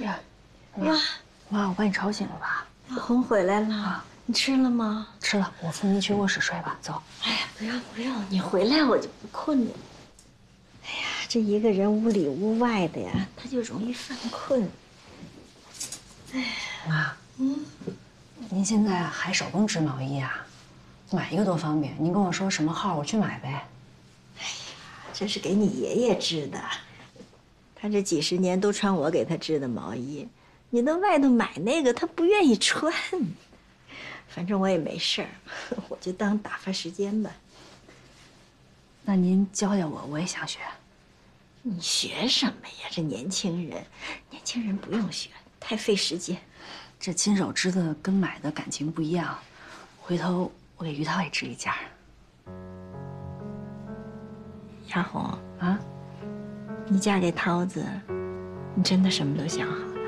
呀， 哇， 妈，我把你吵醒了吧？ 大红回来了，你吃了吗？ 吃了，我扶你去卧室睡吧。走。 哎呀，不用不用，你回来我就不困了。哎呀，这一个人屋里屋外的呀，他就容易犯困。哎， 妈，您现在还手工织毛衣啊？买一个多方便，您跟我说什么号，我去买呗。 哎呀，这是给你爷爷织的，他这几十年都穿我给他织的毛衣，你到外头买那个他不愿意穿。反正我也没事儿，我就当打发时间吧。 那您教教我，我也想学。 你学什么呀？这年轻人不用学，太费时间。 这亲手织的跟买的感情不一样，回头我给于涛也织一件。 亚红啊， 你嫁给涛子，你真的什么都想好了？